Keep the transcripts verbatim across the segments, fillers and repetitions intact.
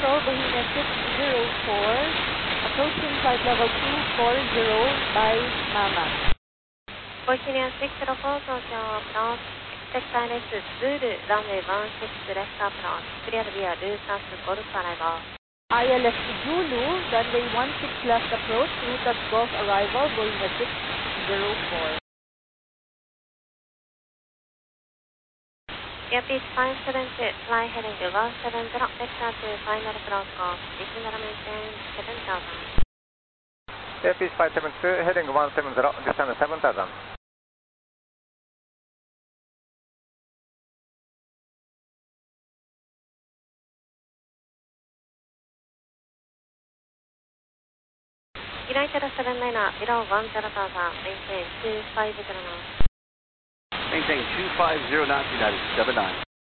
control, Bahena six zero four, approaching flight level two four zero by Mama. Bahena six zero four, Tokyo approach, expect I L S Zulu, runway one six left approach, clear via Lufthansa Golf arrival. I L S Zulu, runway one six left approach, Lufthansa Golf arrival, Bahena six zero four. Airbus five seven two, fly heading one seven zero, vector to final cross course, descend and maintain seven thousand. Airbus five seven two, heading one seven zero, descend seven thousand. United seven niner, below one zero thousand, maintain two five zero knots. Maintain two five zero knots, United seven nine.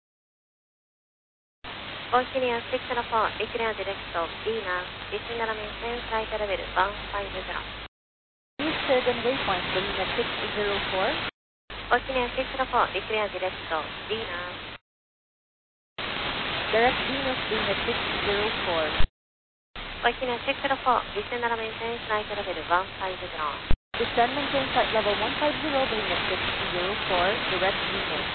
Bahena six zero four, declare direct V now, descend and maintain flight level one five zero. Please set and waypoint, Bahena six zero four. Bahena six zero four, declare direct V now. Direct Venus, Bahena six zero four. Bahena six zero four, descend and maintain flight level one five zero. Descend, maintain flight level one five zero, Bahena six zero four, direct Venus.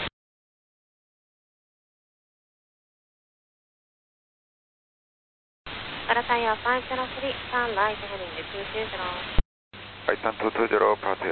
Parataya five zero three, turn right heading two two zero. Titan two two zero, Parataya